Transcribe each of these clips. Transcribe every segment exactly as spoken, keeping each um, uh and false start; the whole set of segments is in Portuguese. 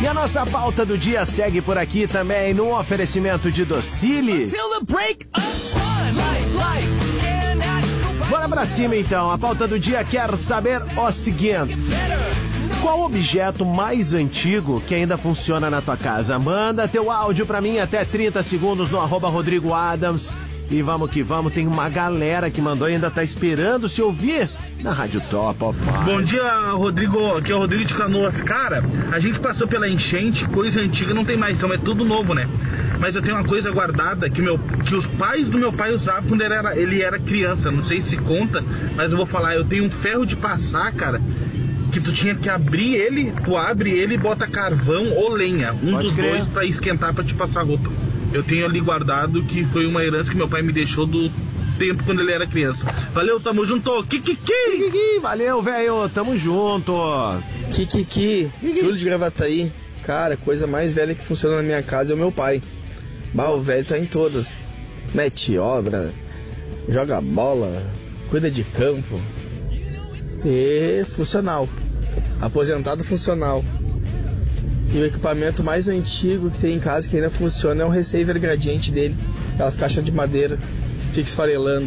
E a nossa pauta do dia segue por aqui também no oferecimento de Docile. Bora pra cima então, a pauta do dia quer saber o seguinte: qual o objeto mais antigo que ainda funciona na tua casa? Manda teu áudio pra mim até trinta segundos no arroba Rodrigo Adams. E vamos que vamos, tem uma galera que mandou e ainda tá esperando se ouvir na Rádio Top of Mind. Bom dia, Rodrigo, aqui é o Rodrigo de Canoas. Cara, a gente passou pela enchente, coisa antiga não tem mais, então é tudo novo, né? Mas eu tenho uma coisa guardada que, meu, que os pais do meu pai usavam quando ele era, ele era criança. Não sei se conta, mas eu vou falar. Eu tenho um ferro de passar, cara, que tu tinha que abrir ele, tu abre ele e bota carvão ou lenha. Um Pode dos crer. dois pra esquentar, pra te passar roupa. Eu tenho ali guardado, que foi uma herança que meu pai me deixou do tempo quando ele era criança. Valeu, tamo junto. Kikiki! Kikiki, valeu, velho, tamo junto. Kikiki, Júlio de Gravataí. Cara, coisa mais velha que funciona na minha casa é o meu pai. Bah, o velho tá em todas. Mete obra, joga bola, cuida de campo. E funcional. Aposentado funcional. E o equipamento mais antigo que tem em casa que ainda funciona é um receiver gradiente dele. Aquelas caixas de madeira, fica esfarelando.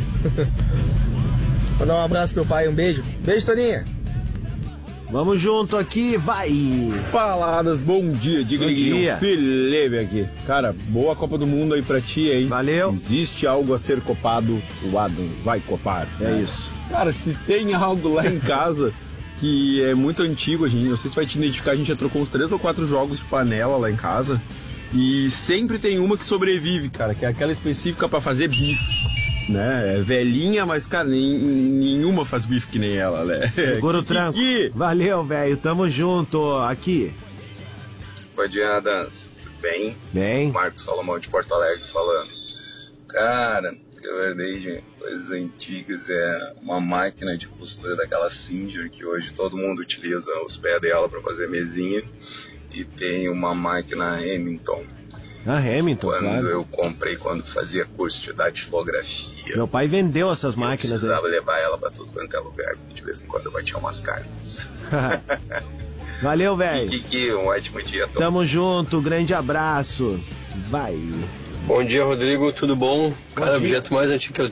Vou dar um abraço pro meu pai, um beijo. Beijo, Toninha. Vamos junto aqui, vai. Faladas, bom dia, diga Bom dia. Felipe aqui. Cara, boa Copa do Mundo aí pra ti aí. Valeu. Existe algo a ser copado, o Adam vai copar. É né? isso. Cara, se tem algo lá em casa que é muito antigo, a gente, não sei se vai te identificar, a gente já trocou uns três ou quatro jogos de panela lá em casa. E sempre tem uma que sobrevive, cara, que é aquela específica pra fazer bife, né? É velhinha, mas, cara, nem, nenhuma faz bife que nem ela, né? Segura o tranco. Que... Valeu, velho, tamo junto. Aqui. Bom dia, Adams. Tudo bem? Bem. Marcos Salomão de Porto Alegre falando. Cara, eu herdei de coisas antigas, é uma máquina de costura daquela Singer que hoje todo mundo utiliza os pés dela para fazer mesinha. E tem uma máquina Remington. Ah, Hamilton, Quando claro. eu comprei, quando fazia curso de datilografia. Meu pai vendeu essas eu máquinas aí. precisava levar ela para tudo quanto é lugar. De vez em quando eu batia umas cartas. Valeu, velho. Kiki, um ótimo dia. Tom. Tamo junto, grande abraço. Vai. Bom dia, Rodrigo, tudo bom? Cara, o dia. objeto mais antigo que eu